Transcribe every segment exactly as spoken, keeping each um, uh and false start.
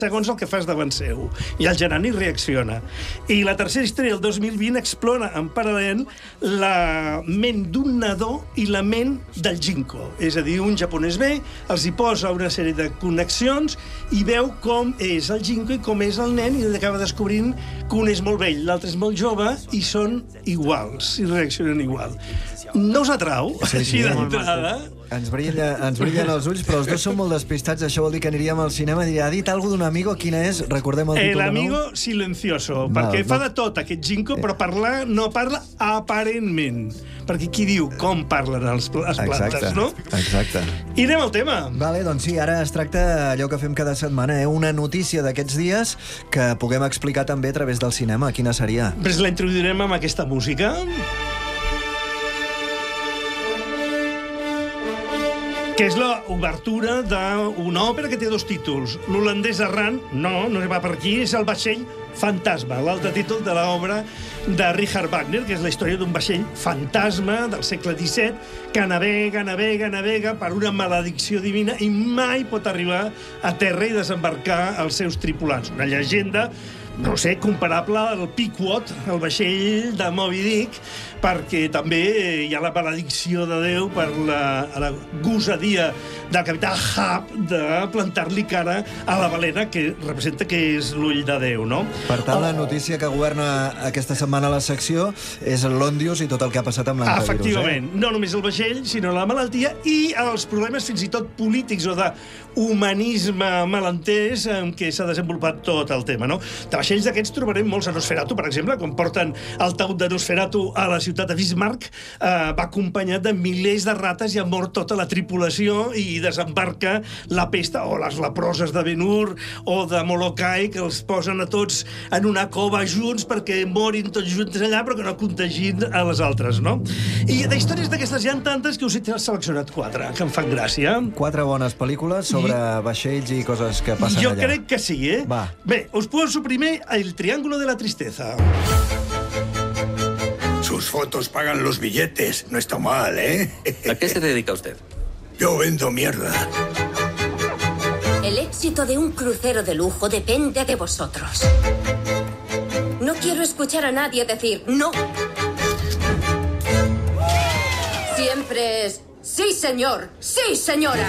segons el que fas davant seu. I el Gerani reacciona. I la tercera història, el dos mil vint, explora en paral·lel la ment d'un nadó i la ment del Jinko. És a dir, un japonès ve, els hi posa una sèrie de connexions i veu com és el Jinko i com és el nen, i acaba descobrint que un és molt vell, l'altre és molt jove, i són iguals, i reaccionen igual. No us atrau, sí, així sí, d'entrada? Ens, brilla, ens brillen els ulls, però els dos són molt despistats. Això vol dir que aniríem al cinema i diria, ha dit alguna d'un amigo? Quina és? Recordem el títol. El amigo silencioso, Val, perquè no. fa de tot aquest Jinko, però parlar no parla aparentment. Perquè qui diu com parlen els, les plantes, Exacte, no? exacte. I anem al tema. Vale, doncs sí, ara es tracta allò que fem cada setmana, eh? Una notícia d'aquests dies que puguem explicar també a través del cinema. Quina seria? Després la introduirem amb aquesta música. Que és l'obertura d'una òpera que té dos títols. L'holandès errant, no, no va per aquí, és el vaixell fantasma, l'altre títol de l'obra de Richard Wagner, que és la història d'un vaixell fantasma del segle disset que navega, navega, navega per una maledicció divina i mai pot arribar a terra i desembarcar els seus tripulants. Una llegenda, no sé, comparable al Pequod, el vaixell de Moby Dick, perquè també hi ha la maledicció de Déu per la, la gosadia del capità Ahab de plantar-li cara a la balena, que representa que és l'ull de Déu, no? Per tant, la notícia que governa aquesta setmana a la secció és l'Òndius i tot el que ha passat amb l'antivirus. Efectivament. Eh? No només el vaixell, sinó la malaltia i els problemes fins i tot polítics o d'humanisme malentès en què s'ha desenvolupat tot el tema, no? De vaixells d'aquests trobarem molts a Nosferatu, per exemple, quan porten el taüt de Nosferatu a la ciutat de Bismarck, eh, va acompanyat de milers de rates i ha mort tota la tripulació i desembarca la pesta, o les leproses de Ben-Hur o de Molokai, que els posen a tots en una cova junts perquè morin tots junts allà, però que no contagin a les altres, no? I d'històries d'aquestes hi ha tantes que us he seleccionat quatre, que em fan gràcia. Quatre bones pel·lícules sobre I... vaixells i coses que passen jo allà. Jo crec que sí, eh? Va. Bé, us poso primer El Triángulo de la Tristeza. Sus fotos pagan los billetes. No está mal, ¿eh? ¿A qué se dedica usted? Yo vendo mierda. El éxito de un crucero de lujo depende de vosotros. No quiero escuchar a nadie decir no. Siempre es sí, señor, sí, señora.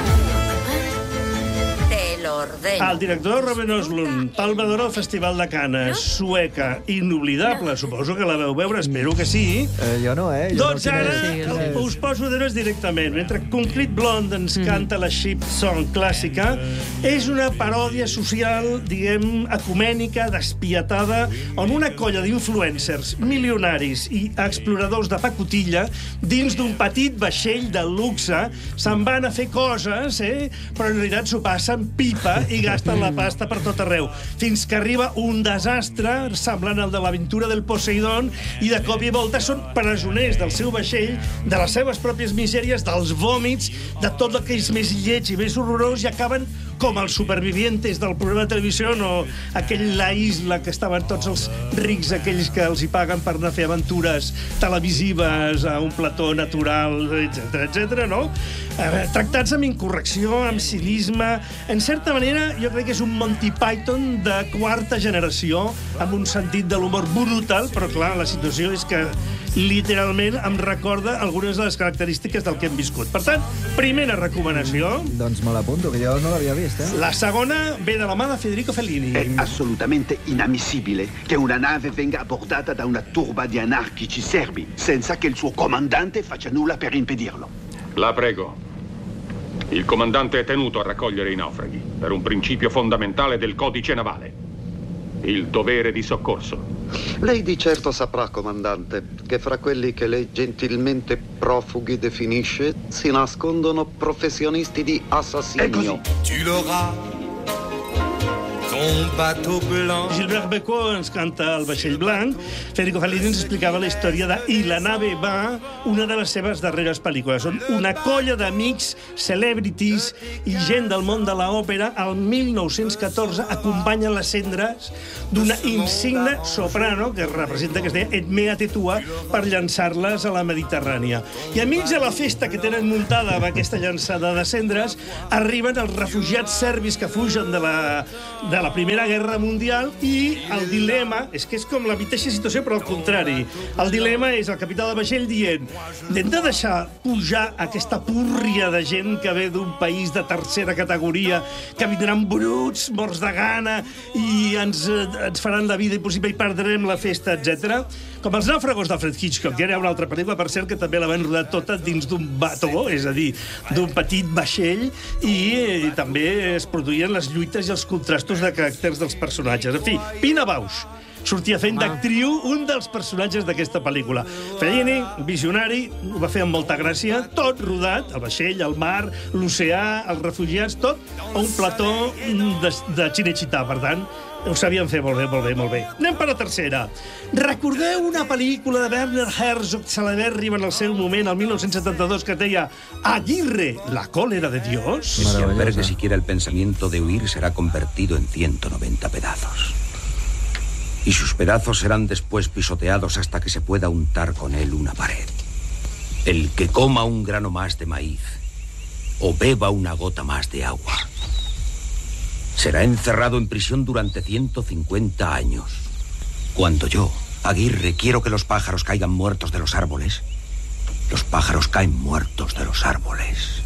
El director Robin Östlund, Palma d'Or al Festival de Canes, sueca, inoblidable, suposo que la veu veure, espero que sí. Eh, jo no, eh? Jo doncs no, ara sí, no és. us poso d'herois directament. Mentre Concrete Blonde ens mm. canta la ship song clàssica, és una paròdia social, diguem, ecumènica, despietada, on una colla d'influencers, milionaris i exploradors de pacotilla, dins d'un petit vaixell de luxe, se'n van a fer coses, eh? Però en realitat s'ho passen pipa i gasten la pasta per tot arreu, fins que arriba un desastre semblant al de l'aventura del Poseidon i de cop i volta són presoners del seu vaixell, de les seves pròpies misèries, dels vòmits, de tot el que és més lleig i més horrorós, i acaben com els supervivientes del programa de televisió o aquell La Isla, que estaven tots els rics, aquells que els hi paguen per anar a fer aventures televisives a un plató natural, etcètera, etcètera, no? Eh, tractats amb incorrecció, amb cinisme. En certa manera, jo crec que és un Monty Python de quarta generació, amb un sentit de l'humor brutal, però clar, la situació és que literalment em recorda algunes de les característiques del que hem viscut. Per tant, primera recomanació. Doncs me l'apunto, que jo no l'havia vist, eh? La segona ve de la mà de Federico Fellini. È assolutamente inammissibile che una nave venga abbordata da una turba di anarchici serbi senza che il suo comandante faccia nulla per impedirlo. La prego. Il comandante è tenuto a raccogliere i naufraghi per un principio fondamentale del codice navale. Il dovere di soccorso. Lei di certo saprà, comandante, che fra quelli che lei gentilmente profughi definisce si nascondono professionisti di assassinio. Tu l'auras, ton bateau blanc. Gilbert Bécaud ens canta El vaixell blanc. Federico Fellini ens explicava la història de I la nave va, una de les seves darreres pel·lícules. Són una colla d'amics, celebrities i gent del món de l'òpera al mil nou-cents catorze acompanyen les cendres d'una insigne soprano que representa, que es deia Edmea Tetua, per llançar-les a la Mediterrània. I enmig de la festa que tenen muntada amb aquesta llançada de cendres arriben els refugiats serbis que fugen de la, de la Primera Primera Guerra Mundial i el dilema, és que és com la mateixa situació però al contrari. El dilema és el capità del vaixell dient hem de deixar pujar aquesta púrria de gent que ve d'un país de tercera categoria, que vindran bruts, morts de gana i ens, ens faran la vida impossible i perdrem la festa, etcètera. Com els nàufragos d'Alfred Hitchcock, que era una altra pel·lícula, per cert, que també la van rodar tota dins d'un bató, és a dir, d'un petit vaixell, i, i també es produïen les lluites i els contrastos de caràcters dels personatges. En fi, Pina Bausch sortia fent d'actriu un dels personatges d'aquesta pel·lícula. Fellini, visionari, ho va fer amb molta gràcia, tot rodat, el vaixell, el mar, l'oceà, els refugiats, tot a un plató de, de Cinecittà, per tant, ho sabien fer molt bé, molt bé, molt bé. Anem per la tercera. Recordeu una pel·lícula de Werner Herzog celebèrrima en el seu moment, el mil nou-cents setanta-dos, que es deia Aguirre, la cólera de Dios? Si albergue siquiera el pensamiento de huir, será convertido en ciento noventa pedazos. Y sus pedazos serán después pisoteados hasta que se pueda untar con él una pared. El que coma un grano más de maíz o beba una gota más de agua será encerrado en prisión durante ciento cincuenta años. Cuando yo, Aguirre, quiero que los pájaros caigan muertos de los árboles, los pájaros caen muertos de los árboles.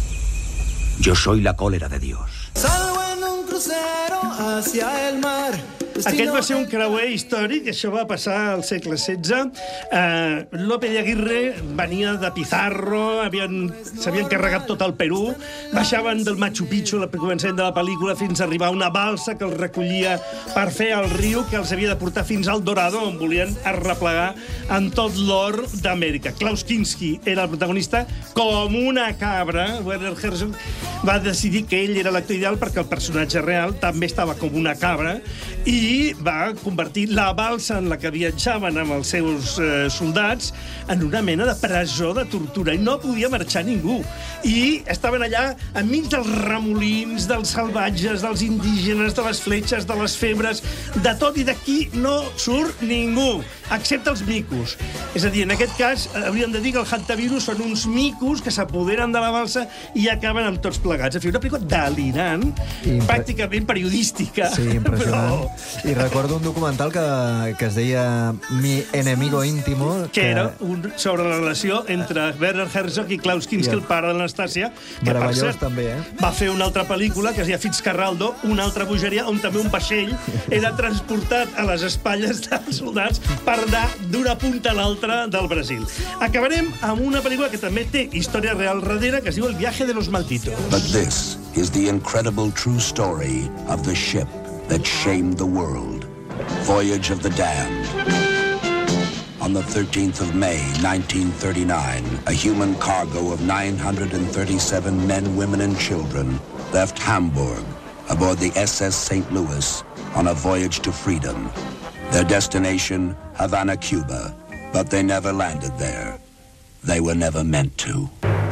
Yo soy la cólera de Dios. Salgo en un crucero hacia el mar. Aquest va ser un creuer històric, això va passar al segle setze. Uh, Lope de Aguirre venia de Pizarro, s'havien carregat tot el Perú, baixaven del Machu Picchu, al començament de la pel·lícula, fins a arribar a una balsa que els recollia per fer el riu, que els havia de portar fins al Dorado, on volien arreplegar en tot l'or d'Amèrica. Klaus Kinski era el protagonista, com una cabra. Werner Herzog va decidir que ell era l'actor ideal perquè el personatge real també estava com una cabra, i va convertir la balsa en la que viatjaven amb els seus eh, soldats en una mena de presó de tortura, i no podia marxar ningú. I estaven allà enmig dels remolins, dels salvatges, dels indígenes, de les fletxes, de les febres, de tot, i d'aquí no surt ningú, excepte els micos. És a dir, en aquest cas, hauríem de dir que el hantavirus són uns micos que s'apoderen de la balsa i acaben amb tots plegats. En fi, una pel·lícula delirant, Impre... pràcticament periodística. Sí, impressionant. Però... I recordo un documental que, que es deia Mi enemigo íntimo. Que, que era un, sobre la relació entre Werner Herzog i Klaus Kinski, el pare de l'Anastàcia, que, per cert, també, eh? va fer una altra pel·lícula que es deia Fitzcarraldo, una altra bogeria, on també un vaixell era transportat a les espatlles dels soldats per anar d'una punta a l'altra del Brasil. Acabarem amb una pel·lícula que també té història real darrere, que es diu El viaje de los malditos. But this is the incredible true story of the ship that shamed the world. Voyage of the Damned. On the thirteenth of May, nineteen thirty-nine, a human cargo of nine hundred thirty-seven men, women, and children left Hamburg aboard the S S Saint Louis on a voyage to freedom. Their destination, Havana, Cuba, but they never landed there. They were never meant to.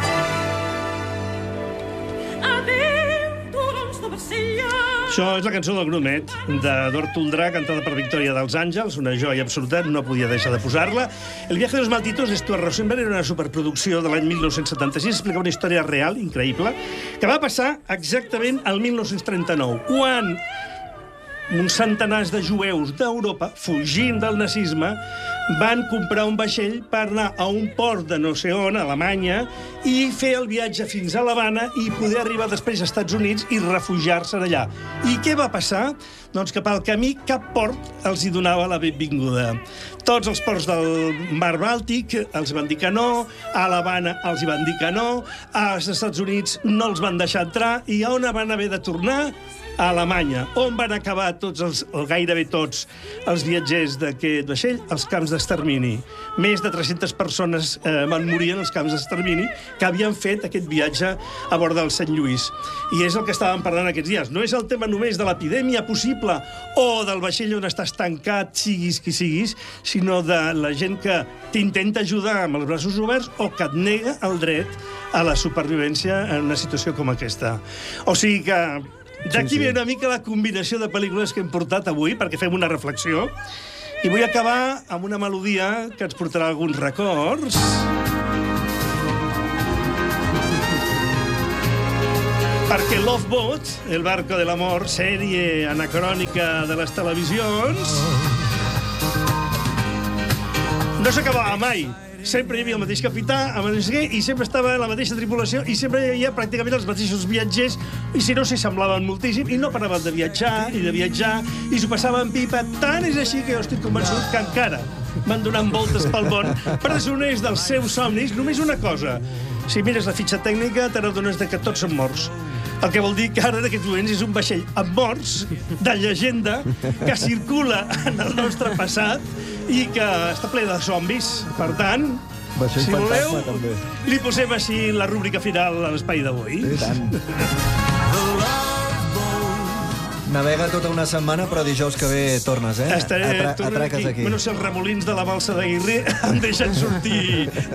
Això és la cançó del Grumet, d'Eduard Toldrà, cantada per Victòria dels Àngels, una joia absoluta, no podia deixar de posar-la. El viaje de los malditos de Stuart Rosenberg era una superproducció de l'any mil nou-cents setanta-sis, explica una història real, increïble, que va passar exactament al mil nou-cents trenta-nou, quan uns centenars de jueus d'Europa, fugint del nazisme, van comprar un vaixell per anar a un port de no sé on, a Alemanya, i fer el viatge fins a l'Havana i poder arribar després als Estats Units i refugiar-se allà. I què va passar? Doncs que pel camí cap port els hi donava la benvinguda. Tots els ports del Mar Bàltic els van dir que no, a l'Havana els hi van dir que no, als Estats Units no els van deixar entrar, i a on van haver de tornar? A Alemanya, on van acabar tots els, o gairebé tots, els viatgers d'aquest vaixell? Els camps d'extermini. Més de tres-centes persones eh, van morir en els camps d'extermini que havien fet aquest viatge a bord del Saint Louis. I és el que estàvem parlant aquests dies. No és el tema només de l'epidèmia possible o del vaixell on estàs tancat, siguis qui siguis, sinó de la gent que t'intenta ajudar amb els braços oberts o que et nega el dret a la supervivència en una situació com aquesta. O sigui que d'aquí sí, sí. ve una mica la combinació de pel·lícules que hem portat avui, perquè fem una reflexió. I vull acabar amb una melodia que ens portarà alguns records. Perquè Love Boat, el barco de l'amor, sèrie anacrònica de les televisions, no s'acabava mai. Sempre hi havia el mateix capità, el mateix gay, i sempre estava la mateixa tripulació, i sempre hi havia pràcticament els mateixos viatgers, i si no, s'hi semblaven moltíssim, i no paraven de viatjar, i de viatjar, i s'ho passaven pipa. Tant és així que jo estic convençut que encara van donant voltes pel món, presoners dels seus somnis, només una cosa. Si mires la fitxa tècnica, te n'adones que tots són morts. El que vol dir que ara, d'aquests moments, és un vaixell amb morts, de llegenda, que circula en el nostre passat i que està ple de zombis. Per tant, vaixell si voleu, fantasma, també. li posem així la rúbrica final a l'espai d'avui. I tant. Navega tota una setmana, però dijous que ve tornes, eh? Estaré, Atra torno atraques aquí. Bueno, si els remolins de la balsa d'Aguirre em deixen sortir